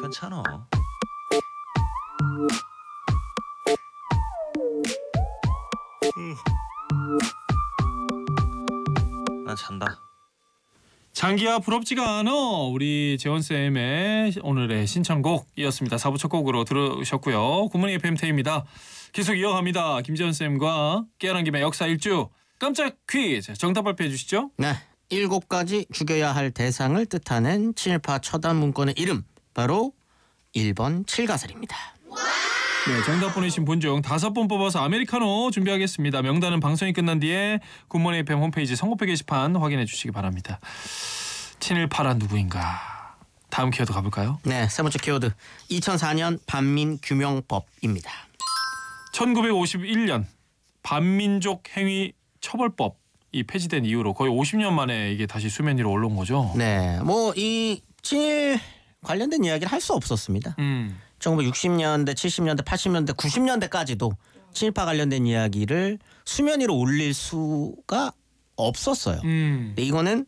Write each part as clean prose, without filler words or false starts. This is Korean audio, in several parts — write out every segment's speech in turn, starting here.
괜찮아. 난 잔다. 장기야 부럽지가 않아. 우리 재원쌤의 오늘의 신청곡이었습니다. 4부 첫 곡으로 들으셨고요. 굿모닝 FM 태희입니다. 계속 이어갑니다. 김재원쌤과 깨어난 김에 역사 일주 깜짝 퀴즈 정답 발표해 주시죠. 네, 7가지 죽여야 할 대상을 뜻하는 친일파 처단 문건의 이름 바로 1번 칠가살입니다. 네, 정답 보내신 분 중 5분 뽑아서 아메리카노 준비하겠습니다. 명단은 방송이 끝난 뒤에 굿모닝 FM 홈페이지 선고표 게시판 확인해 주시기 바랍니다. 친일파란 누구인가? 다음 키워드 가볼까요? 네, 세 번째 키워드 2004년 반민규명법입니다. 1951년 반민족 행위 처벌법 이 폐지된 이후로 거의 50년 만에 이게 다시 수면 위로 올라온 거죠. 네, 뭐 이 친일 관련된 이야기를 할 수 없었습니다. 1960년대, 70년대, 80년대, 90년대까지도 친일파 관련된 이야기를 수면 위로 올릴 수가 없었어요. 근데 이거는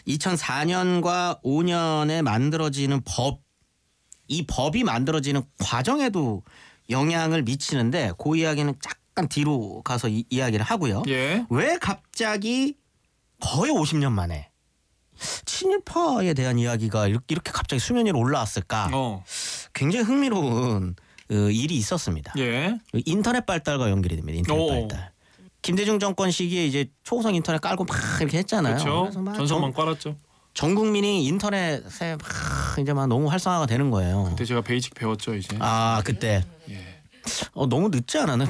2004년과 5년에 만들어지는 법, 이 법이 만들어지는 과정에도 영향을 미치는데 그 이야기는 잠깐 뒤로 가서 이야기를 하고요. 예. 왜 갑자기 거의 50년 만에 친일파에 대한 이야기가 이렇게 갑자기 수면 위로 올라왔을까? 굉장히 흥미로운 일이 있었습니다. 예. 인터넷 발달과 연결이 됩니다. 인터넷 발달. 김대중 정권 시기에 이제 초고속 인터넷 깔고 막 이렇게 했잖아요. 그렇죠. 전선만 깔았죠. 전 국민이 인터넷에 막 이제 막 너무 활성화가 되는 거예요. 그때 제가 베이직 배웠죠 이제. 아 그때. 예. 너무 늦지 않았나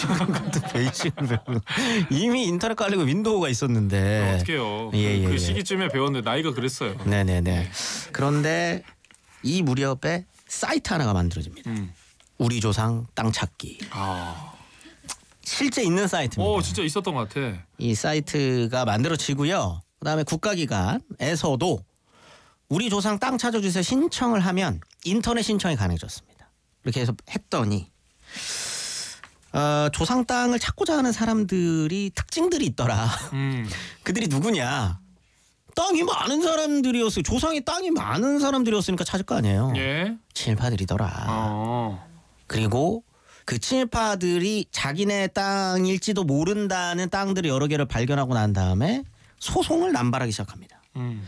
베이직을 배우고 이미 인터넷 깔리고 윈도우가 있었는데. 어떡해요. 예, 그 예. 시기쯤에 배웠는데 나이가 그랬어요. 네네네. 예. 그런데 이 무렵에 사이트 하나가 만들어집니다. 우리 조상 땅 찾기. 아. 실제 있는 사이트입니다. 진짜 있었던 것 같아. 이 사이트가 만들어지고요. 그다음에 국가기관에서도 우리 조상 땅 찾아주세요 신청을 하면 인터넷 신청이 가능해졌습니다. 이렇게 해서 했더니 조상 땅을 찾고자 하는 사람들이 특징들이 있더라. 그들이 누구냐? 땅이 많은 사람들이었어요. 조상이 땅이 많은 사람들이었으니까 찾을 거 아니에요. 예. 친일파들이더라. 그리고 그 친일파들이 자기네 땅일지도 모른다는 땅들을 여러 개를 발견하고 난 다음에 소송을 남발하기 시작합니다.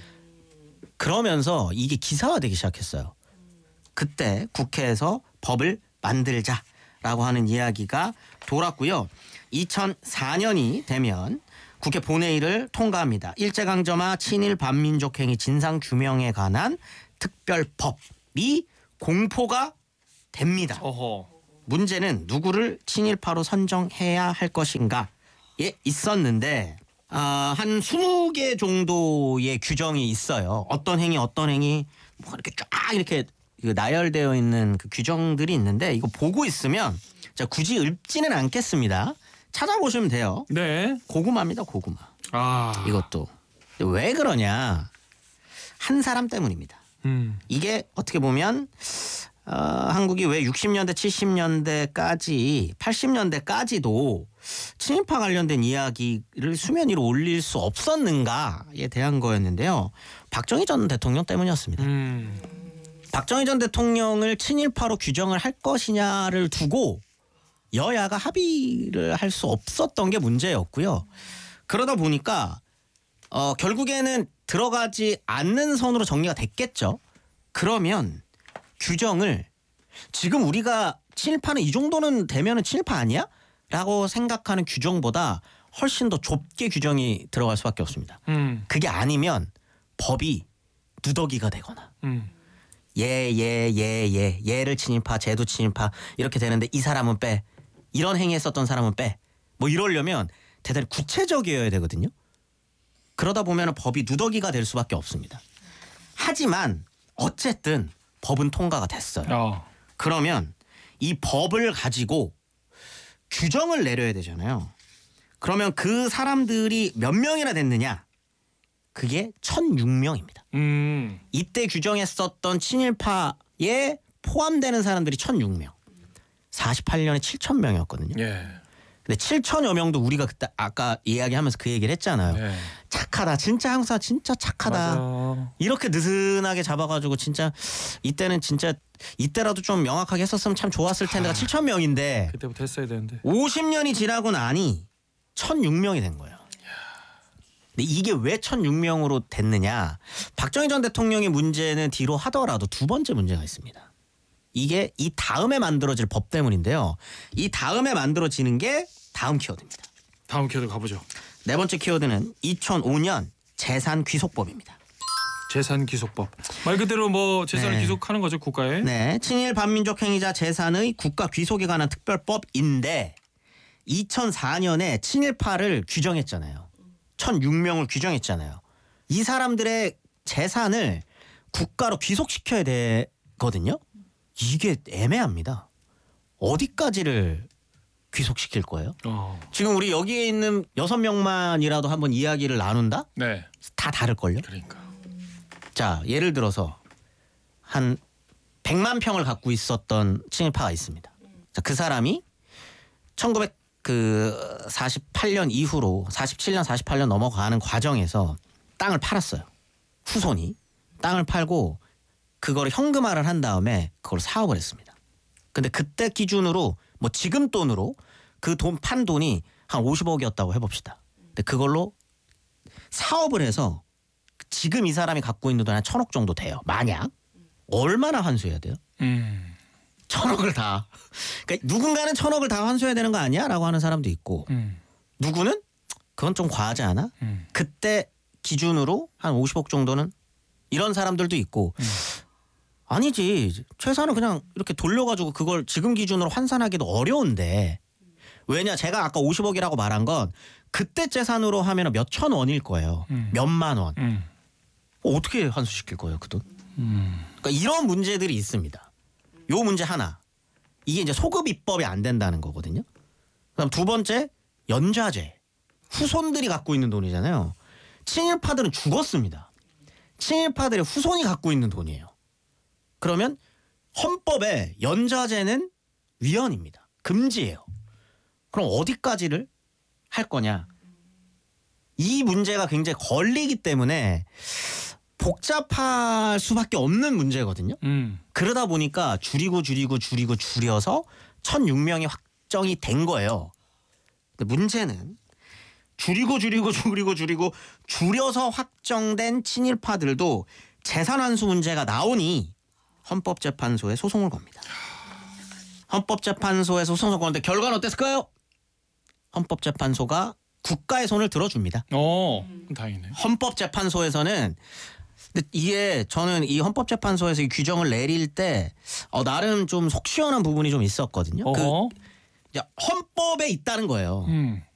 그러면서 이게 기사화되기 시작했어요. 그때 국회에서 법을 만들자라고 하는 이야기가 돌았고요. 2004년이 되면 국회 본회의를 통과합니다. 일제강점화 친일 반민족 행위 진상규명에 관한 특별법이 공포가 됩니다. 문제는 누구를 친일파로 선정해야 할 것인가에 있었는데 한 20개 정도의 규정이 있어요. 어떤 행위 뭐 이렇게 쫙 이렇게 나열되어 있는 그 규정들이 있는데 이거 보고 있으면 제가 굳이 읊지는 않겠습니다. 찾아보시면 돼요. 네. 고구마입니다. 고구마. 아. 이것도. 왜 그러냐. 한 사람 때문입니다. 이게 어떻게 보면 한국이 왜 60년대, 70년대까지, 80년대까지도 친일파 관련된 이야기를 수면 위로 올릴 수 없었는가에 대한 거였는데요. 박정희 전 대통령 때문이었습니다. 박정희 전 대통령을 친일파로 규정을 할 것이냐를 두고 여야가 합의를 할 수 없었던 게 문제였고요. 그러다 보니까 결국에는 들어가지 않는 선으로 정리가 됐겠죠. 그러면 규정을 지금 우리가 친일파는 이 정도는 되면은 친일파 아니야? 라고 생각하는 규정보다 훨씬 더 좁게 규정이 들어갈 수밖에 없습니다. 그게 아니면 법이 누더기가 되거나 얘를 친일파, 쟤도 친일파 이렇게 되는데 이 사람은 빼. 이런 행위했었던 사람은 빼. 뭐 이러려면 대단히 구체적이어야 되거든요. 그러다 보면 법이 누더기가 될 수밖에 없습니다. 하지만 어쨌든 법은 통과가 됐어요. 그러면 이 법을 가지고 규정을 내려야 되잖아요. 그러면 그 사람들이 몇 명이나 됐느냐? 그게 1,006명입니다. 이때 규정했었던 친일파에 포함되는 사람들이 1,006명. 48년에 7,000명이었거든요. 예. 근데 7,000여 명도 우리가 그때 아까 이야기하면서 그 얘기를 했잖아요. 예. 착하다. 진짜 한국 사람 진짜 착하다. 맞아. 이렇게 느슨하게 잡아가지고 진짜 이때는 진짜 이때라도 좀 명확하게 했었으면 참 좋았을 텐데가 7천 명인데 그때부터 했어야 되는데. 50년이 지나고 나니 1,006명이 된 거예요. 근데 이게 왜 1,006명으로 됐느냐? 박정희 전 대통령의 문제는 뒤로 하더라도 두 번째 문제가 있습니다. 이게 이 다음에 만들어질 법 때문인데요. 이 다음에 만들어지는 게 다음 키워드입니다. 다음 키워드 가보죠. 네 번째 키워드는 2005년 재산 귀속법입니다. 재산 귀속법. 말 그대로 뭐 재산을 네. 귀속하는 거죠 국가에. 네, 친일 반민족 행위자 재산의 국가 귀속에 관한 특별법인데 2004년에 친일파를 규정했잖아요. 1,006명을 규정했잖아요. 이 사람들의 재산을 국가로 귀속시켜야 되거든요. 이게 애매합니다. 어디까지를 귀속시킬 거예요? 지금 우리 여기에 있는 6명만이라도 한번 이야기를 나눈다? 네. 다 다를걸요? 그러니까. 자, 예를 들어서 한 100만 평을 갖고 있었던 친일파가 있습니다. 자, 그 사람이 1948년 이후로 47년, 48년 넘어가는 과정에서 땅을 팔았어요. 후손이 땅을 팔고 그걸 현금화를 한 다음에 그걸 사업을 했습니다. 근데 그때 기준으로 뭐 지금 돈으로 그 돈 판 돈이 한 50억이었다고 해봅시다. 근데 그걸로 사업을 해서 지금 이 사람이 갖고 있는 돈이 한 1,000억 정도 돼요. 만약 얼마나 환수해야 돼요? 1,000억을 다. 그러니까 누군가는 1,000억을 다 환수해야 되는 거 아니야? 라고 하는 사람도 있고 누구는 그건 좀 과하지 않아? 그때 기준으로 한 50억 정도는 이런 사람들도 있고 아니지. 최소한은 그냥 이렇게 돌려가지고 그걸 지금 기준으로 환산하기도 어려운데 왜냐 제가 아까 50억이라고 말한 건 그때 재산으로 하면 몇 천 원일 거예요. 몇만 원. 어떻게 환수시킬 거예요 그 돈? 그러니까 이런 문제들이 있습니다. 요 문제 하나. 이게 이제 소급 입법이 안 된다는 거거든요. 그다음 두 번째 연좌제. 후손들이 갖고 있는 돈이잖아요. 친일파들은 죽었습니다. 친일파들의 후손이 갖고 있는 돈이에요. 그러면 헌법에 연좌제는 위헌입니다. 금지예요. 그럼 어디까지를 할 거냐? 이 문제가 굉장히 걸리기 때문에 복잡할 수밖에 없는 문제거든요. 그러다 보니까 줄여서 1,006명이 확정이 된 거예요. 근데 문제는 줄여서 확정된 친일파들도 재산 환수 문제가 나오니 헌법재판소에 소송을 겁니다. 헌법재판소에 소송을 거는데 결과는 어땠을까요? 헌법재판소가 국가의 손을 들어줍니다. 다행이네. 헌법재판소에서는 근데 이게 저는 이 헌법재판소에서 이 규정을 내릴 때 나름 좀 속 시원한 부분이 좀 있었거든요. 그 헌법에 있다는 거예요.